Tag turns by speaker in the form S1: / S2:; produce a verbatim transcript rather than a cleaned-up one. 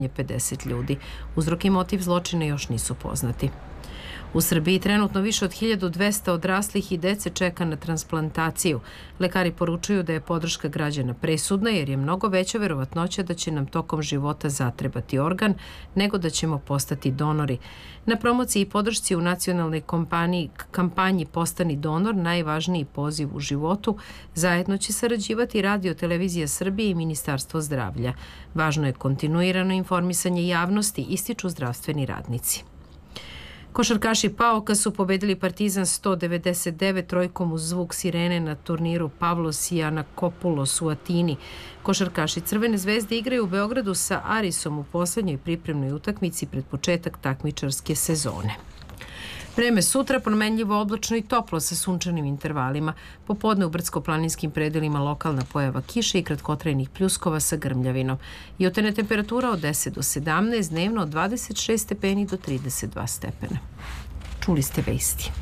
S1: pedeset ljudi. Uzrok i motiv zločina još nisu poznati. U Srbiji trenutno više od hiljadu dvesta odraslih i dece čeka na transplantaciju. Lekari poručuju da je podrška građana presudna jer je mnogo veća verovatnoća da će nam tokom života zatrebati organ nego da ćemo postati donori. Na promociji i podršci u nacionalnoj kompaniji, kampanji Postani donor, najvažniji poziv u životu, zajedno će sarađivati Radio Televizija Srbije i Ministarstvo zdravlja. Važno je kontinuirano informisanje javnosti, ističu zdravstveni radnici. Košarkaši Paoka su pobedili Partizan sto devedeset devet trojkom uz zvuk sirene na turniru Pavlos Janakopoulos u Atini. Košarkaši Crvene zvezde igraju u Beogradu sa Arisom u poslednjoj pripremnoj utakmici pred početak takmičarske sezone. Vreme sutra promenljivo, oblačno i toplo sa sunčanim intervalima. Popodne u brdsko-planinskim predelima lokalna pojava kiše i kratkotrajnih pljuskova sa grmljavinom. Jutarnja temperatura od deset do sedamnaest, dnevno od dvadeset šest stepeni do trideset dva stepena. Čuli ste vesti.